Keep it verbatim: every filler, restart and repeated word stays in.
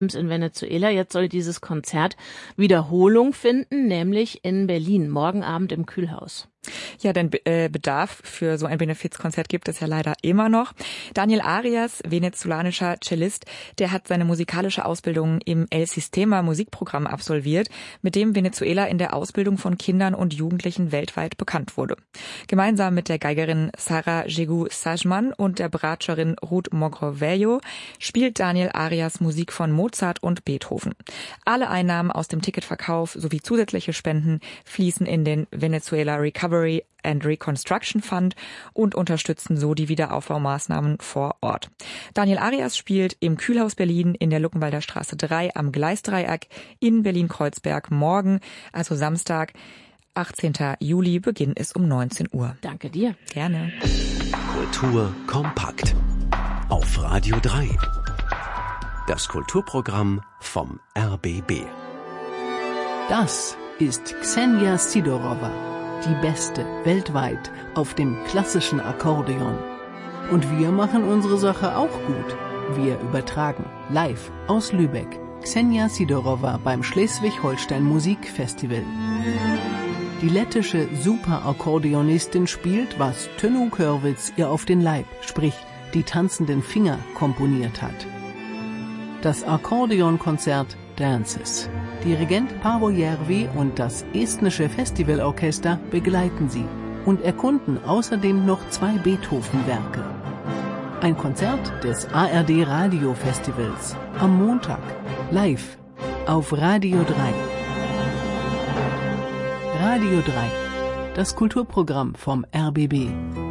in Venezuela. Jetzt soll dieses Konzert Wiederholung finden, nämlich in Berlin, morgen Abend im Kühlhaus. Ja, denn äh, Bedarf für so ein Benefizkonzert gibt es ja leider immer noch. Daniel Arias, venezolanischer Cellist, der hat seine musikalische Ausbildung im El Sistema Musikprogramm absolviert, mit dem Venezuela in der Ausbildung von Kindern und Jugendlichen weltweit bekannt wurde. Gemeinsam mit der Geigerin Sara Jegu Sajman und der Bratscherin Ruth Mogrovejo spielt Daniel Arias Musik von Mozart und Beethoven. Alle Einnahmen aus dem Ticketverkauf sowie zusätzliche Spenden fließen in den Venezuela Recovery and Reconstruction Fund und unterstützen so die Wiederaufbaumaßnahmen vor Ort. Daniel Arias spielt im Kühlhaus Berlin in der Luckenwalder Straße drei am Gleisdreieck in Berlin-Kreuzberg morgen, also Samstag, achtzehnten Juli, Beginn ist um neunzehn Uhr. Danke dir. Gerne. Kultur kompakt auf Radio drei. Das Kulturprogramm vom R B B. Das ist Ksenia Sidorova, die Beste weltweit auf dem klassischen Akkordeon. Und wir machen unsere Sache auch gut. Wir übertragen live aus Lübeck Ksenia Sidorova beim Schleswig-Holstein Musikfestival. Die lettische Superakkordeonistin spielt, was Tönnu Körwitz ihr auf den Leib, sprich die tanzenden Finger, komponiert hat. Das Akkordeonkonzert Dances. Dirigent Paavo Järvi und das estnische Festivalorchester begleiten sie und erkunden außerdem noch zwei Beethoven-Werke. Ein Konzert des A R D Radio-Festivals am Montag, live auf Radio drei. Radio drei, das Kulturprogramm vom R B B.